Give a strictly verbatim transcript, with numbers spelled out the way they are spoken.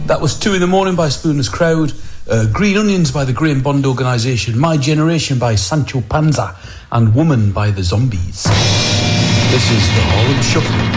That was Two in the Morning by Spooner's Crowd, uh, Green Onions by the Graham Bond Organisation, My Generation by Sancho Panza, and Woman by the Zombies. This is the Harlem Shuffle.